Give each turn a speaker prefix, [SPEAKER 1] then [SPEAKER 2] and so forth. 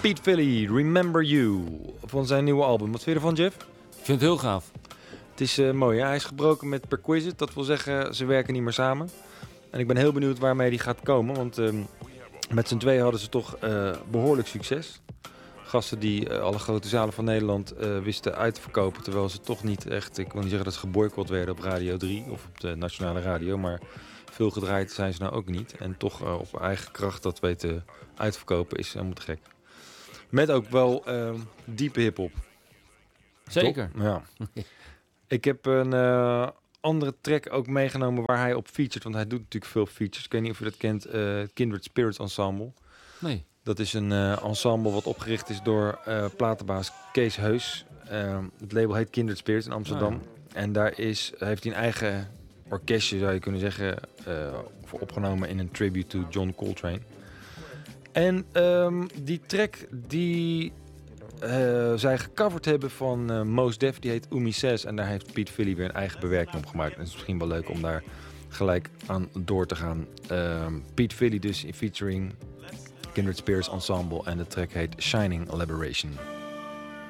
[SPEAKER 1] Pete Philly, Remember You, van zijn nieuwe album. Wat vind je ervan, Jeff?
[SPEAKER 2] Ik vind het heel gaaf.
[SPEAKER 1] Het is mooi, ja? Hij is gebroken met Perquisite. Dat wil zeggen, ze werken niet meer samen. En ik ben heel benieuwd waarmee die gaat komen. Want met z'n tweeën hadden ze toch behoorlijk succes. Gasten die alle grote zalen van Nederland wisten uit te verkopen. Terwijl ze toch niet echt, ik wil niet zeggen dat ze geboycott werden op Radio 3 of op de nationale radio. Maar veel gedraaid zijn ze nou ook niet. En toch op eigen kracht dat weten uitverkopen is helemaal te gek. Met ook wel diepe hiphop.
[SPEAKER 2] Zeker.
[SPEAKER 1] Top? Ja. Ik heb een andere track ook meegenomen waar hij op featured. Want hij doet natuurlijk veel features. Ik weet niet of je dat kent. Kindred Spirits Ensemble.
[SPEAKER 2] Nee.
[SPEAKER 1] Dat is een ensemble wat opgericht is door platenbaas Kees Heus. Het label heet Kindred Spirits in Amsterdam.
[SPEAKER 2] Oh ja.
[SPEAKER 1] En daar heeft hij een eigen orkestje, zou je kunnen zeggen, voor opgenomen in een tribute to John Coltrane. En die track die zij gecoverd hebben van Mos Def, die heet Umi Says. En daar heeft Pete Philly weer een eigen bewerking op gemaakt. En het is misschien wel leuk om daar gelijk aan door te gaan. Pete Philly dus in featuring Kindred Spirits Ensemble en de track heet Shining Liberation.